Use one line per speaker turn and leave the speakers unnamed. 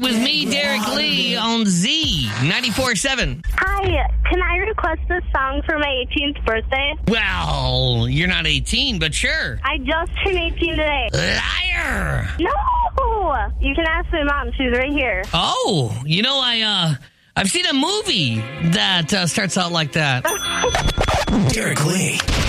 With me, Derek Lee, on Z 94.7.
Hi, can I request a song for my 18th birthday?
Well, you're not 18, but sure.
I just turned 18 today.
Liar!
No! You can ask my mom. She's right here.
Oh, you know, I've seen a movie that starts out like that.
Derek Lee.